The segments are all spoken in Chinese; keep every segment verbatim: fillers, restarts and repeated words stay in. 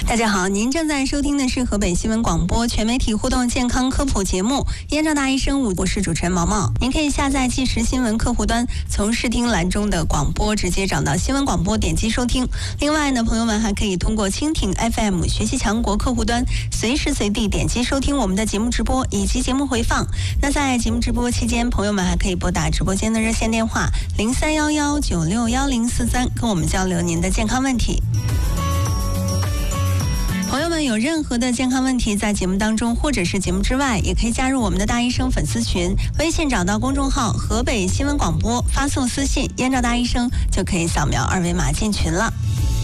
大家好，您正在收听的是河北新闻广播全媒体互动健康科普节目《燕赵大医生》，我是主持人毛毛。您可以下载即时新闻客户端，从视听栏中的广播直接找到新闻广播，点击收听。另外呢，朋友们还可以通过蜻蜓 F M 学习强国客户端，随时随地点击收听我们的节目直播以及节目回放。那在节目直播期间，朋友们还可以拨打直播间的热线电话零三幺幺九六幺零四三，跟我们交流您的健康问题。朋友们有任何的健康问题，在节目当中或者是节目之外，也可以加入我们的大医生粉丝群，微信找到公众号河北新闻广播，发送私信燕赵大医生，就可以扫描二维码进群了。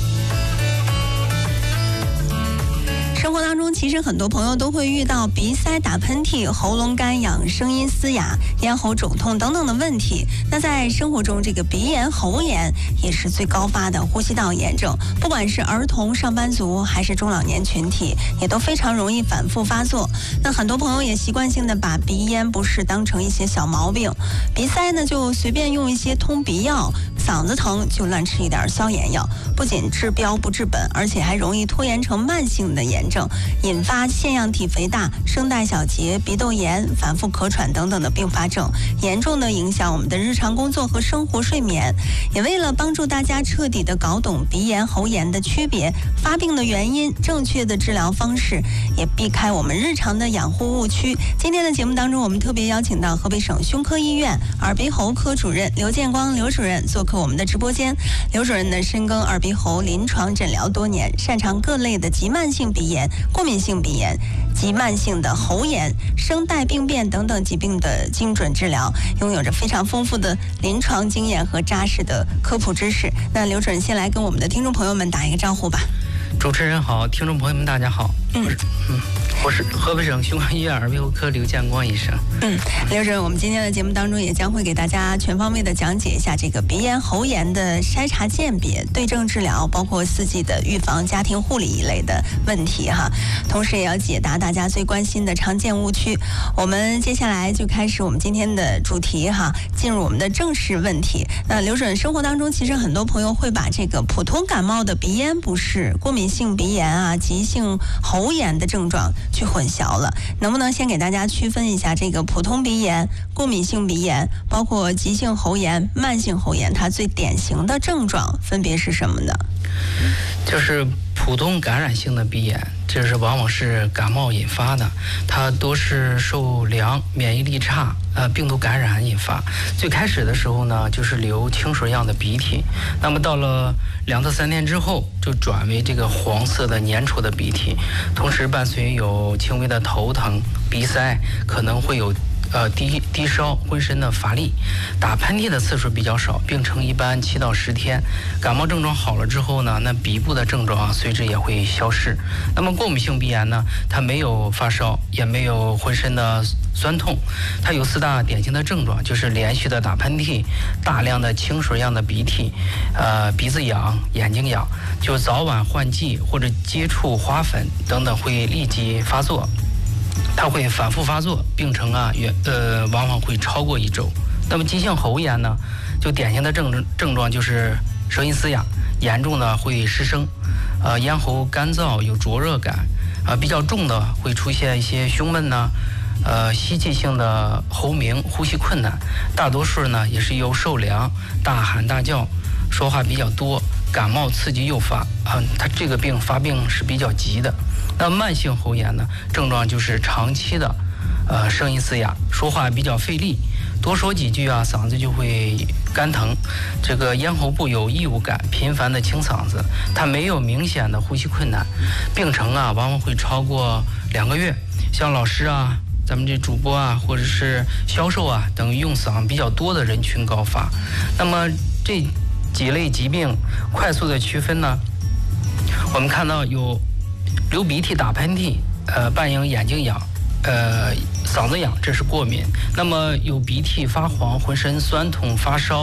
生活当中其实很多朋友都会遇到鼻塞、打喷嚏、喉咙干痒、声音嘶哑、咽喉肿痛等等的问题。那在生活中，这个鼻炎、喉炎也是最高发的呼吸道炎症，不管是儿童、上班族还是中老年群体，也都非常容易反复发作。那很多朋友也习惯性的把鼻咽不适当成一些小毛病，鼻塞呢就随便用一些通鼻药，嗓子疼就乱吃一点消炎药，不仅治标不治本，而且还容易拖延成慢性的炎症，引发腺样体肥大、声带小结、鼻窦炎、反复咳喘等等的并发症，严重的影响我们的日常工作和生活睡眠。也为了帮助大家彻底的搞懂鼻炎、喉炎的区别、发病的原因、正确的治疗方式，也避开我们日常的养护误区，今天的节目当中，我们特别邀请到河北省胸科医院耳鼻喉科主任刘建光刘主任做客我们的直播间。刘主任呢，深耕耳鼻喉临床诊疗多年，擅长各类的急慢性鼻炎、过敏性鼻炎、急慢性的喉炎、声带病变等等疾病的精准治疗，拥有着非常丰富的临床经验和扎实的科普知识。那刘主任先来跟我们的听众朋友们打一个招呼吧。 主持人好，听众朋友们大家好，嗯嗯，我是河北省胸科医院耳鼻喉科刘建光医生。 嗯，刘主任，我们今天的节目当中也将会给大家全方位的讲解一下这个鼻炎、喉炎的筛查鉴别、对症治疗，包括四季的预防、家庭护理一类的问题哈。同时也要解答大家最关心的常见误区。我们接下来就开始我们今天的主题哈，进入我们的正式问题。那刘主任，生活当中其实很多朋友会把这个普通感冒的鼻炎不适、过敏性鼻炎啊、急性喉炎的症状去混淆了，能不能先给大家区分一下这个普通鼻炎、过敏性鼻炎，包括急性喉炎、慢性喉炎，它最典型的症状分别是什么呢？ 就是普通感染性的鼻炎，这是往往是感冒引发的，它多是受凉、免疫力差、呃病毒感染引发。最开始的时候呢，就是流清水样的鼻涕，那么到了两到三天之后，就转为这个黄色的粘稠的鼻涕，同时伴随有轻微的头疼、鼻塞，可能会有呃低低烧、浑身的乏力，打喷嚏的次数比较少，病程一般七到十天。感冒症状好了之后呢，那鼻部的症状啊随之也会消失。那么过敏性鼻炎呢，它没有发烧，也没有浑身的酸痛，它有四大典型的症状，就是连续的打喷嚏、大量的清水样的鼻涕、呃鼻子痒、眼睛痒，就早晚换季或者接触花粉等等会立即发作。它会反复发作，病程啊，远呃往往会超过一周。那么急性喉炎呢，就典型的症症状就是声音嘶哑，严重的会失声，呃咽喉干燥有灼热感，啊、呃、比较重的会出现一些胸闷呢，呃吸气性的喉鸣、呼吸困难，大多数呢也是由受凉、大喊大叫、说话比较多、感冒刺激诱发啊、呃，它这个病发病是比较急的。那慢性喉炎呢，症状就是长期的，呃，声音嘶哑，说话比较费力，多说几句啊，嗓子就会干疼，这个咽喉部有异物感，频繁的清嗓子，它没有明显的呼吸困难，病程啊，往往会超过两个月。像老师啊，咱们这主播啊，或者是销售啊等用嗓比较多的人群高发。那么这几类疾病快速的区分呢，我们看到有流鼻涕、打喷嚏，呃，伴有眼睛痒，呃，嗓子痒，这是过敏。那么有鼻涕、发黄、浑身酸痛、发烧。